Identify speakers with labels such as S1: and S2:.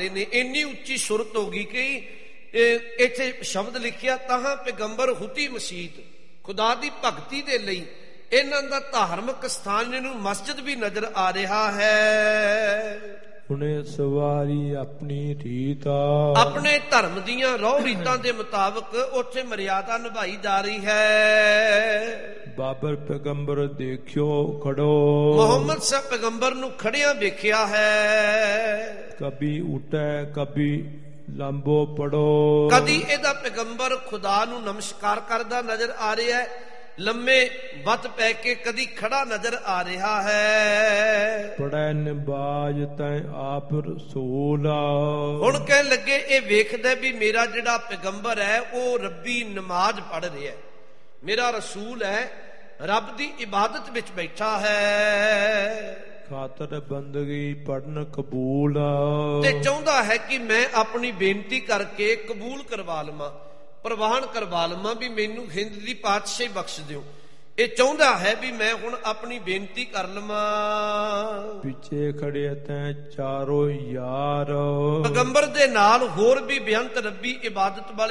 S1: ਰਹੇ ਨੇ। ਇੰਨੀ ਉੱਚੀ ਸੁਰਤ ਹੋ ਗਈ ਕਿ ਇੱਥੇ ਸ਼ਬਦ ਲਿਖਿਆ ਤਾਹਾਂ ਪੈਗੰਬਰ ਹੁਤੀ ਮਸੀਤ, ਖੁਦਾ ਦੀ ਭਗਤੀ ਦੇ ਲਈ ਇਹਨਾਂ ਦਾ ਧਾਰਮਿਕ ਸਥਾਨ ਇਹਨੂੰ ਮਸਜਿਦ ਵੀ ਨਜ਼ਰ ਆ ਰਿਹਾ ਹੈ।
S2: ਉਹਨੇ ਸਵਾਰੀ ਆਪਣੀ ਰੀਤ,
S1: ਆਪਣੇ ਧਰਮ ਦੀਆਂ ਰਹੁ ਰੀਤਾਂ ਦੇ ਮੁਤਾਬਕ ਉੱਥੇ ਮਰਿਆਦਾ ਨਿਭਾਈ ਜਾ ਰਹੀ ਹੈ।
S2: ਬਾਬਰ ਪੈਗੰਬਰ ਦੇਖਿਓ ਖੜੋ,
S1: ਮੁਹੰਮਦ ਸਾਹਿਬ ਪੈਗੰਬਰ ਨੂੰ ਖੜਿਆਂ ਵੇਖਿਆ ਹੈ।
S2: ਕਭੀ ਉਠੈ ਕਭੀ ਲੰਬੋ ਪੜੋ,
S1: ਕਦੀ ਇਹਦਾ ਪੈਗੰਬਰ ਖੁਦਾ ਨੂੰ ਨਮਸਕਾਰ ਕਰਦਾ ਨਜ਼ਰ ਆ ਰਿਹਾ ਹੈ, ਲੰਮੇ ਵੱਤ ਪੈ ਕੇ ਕਦੀ ਖੜਾ ਨਜ਼ਰ ਆ ਰਿਹਾ ਹੈ।
S2: ਪੜੈ ਨਿਬਾਜ ਤੈ ਆਪ ਰਸੂਲ,
S1: ਹੁਣ ਕਹਿਣ ਲੱਗੇ ਇਹ ਵੇਖਦਾ ਵੀ ਮੇਰਾ ਜਿਹੜਾ ਪੈਗੰਬਰ ਹੈ ਉਹ ਰੱਬੀ ਨਮਾਜ਼ ਪੜ੍ਹ ਰਿਹਾ, ਮੇਰਾ ਰਸੂਲ ਹੈ, ਰੱਬ ਦੀ ਇਬਾਦਤ ਵਿੱਚ ਬੈਠਾ ਹੈ।
S2: ਖਾਤਰ ਬੰਦਗੀ ਪੜਨ ਕਬੂਲ,
S1: ਤੇ ਚਾਹੁੰਦਾ ਹੈ ਕਿ ਮੈਂ ਆਪਣੀ ਬੇਨਤੀ ਕਰਕੇ ਕਬੂਲ ਕਰਵਾ ਲਵਾਂ, ਪ੍ਰਵਾਨ ਕਰਵਾ ਲਵਾਂ, ਵੀ ਮੈਨੂੰ ਹਿੰਦ ਦੀ ਪਾਤਸ਼ਾਹੀ ਬਖਸ਼ ਦਿਓ। ਇਹ ਚਾਹੁੰਦਾ ਹੈ ਵੀ ਮੈਂ ਹੁਣ ਆਪਣੀ ਬੇਨਤੀ ਕਰ ਲਵਾਂ।
S2: ਪਿੱਛੇ ਖੜੇ ਤੈਂ ਚਾਰੋ ਯਾਰ,
S1: ਪੈਗੰਬਰ ਦੇ ਨਾਲ ਹੋਰ ਵੀ ਬੇਅੰਤ ਰੱਬੀ ਇਬਾਦਤ ਵਾਲੇ